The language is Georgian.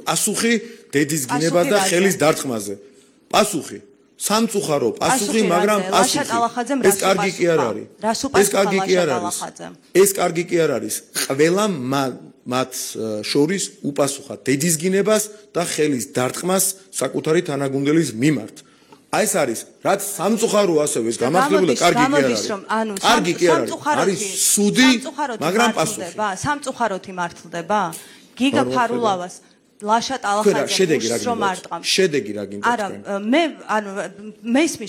პასუხი დედის გინებას და ხელის დარტყმაზე. პასუხი. სამწუხარო პასუხი, მაგრამ პასუხი. ეს კარგი კი არ არის. ეს კარგი კი არ არის. ეს კარგი კი არ არის. ყველა მათ შორის უპასუხა დედის გინებას და ხელის დარტყმას საკუთარი თანაგუნდელის მიმართ. აი ეს არის, რაც სამწუხარო ასევე ეს გამართლებული კარგი კი არ არის. კარგი კი არ არის. არის სუდი, მაგრამ პასუხი. სამწუხაროდ იმართლდება? გიგა ფარულავას ლაშა ტალახაძე შედეგი რა გინდათ? არა, მე მესმის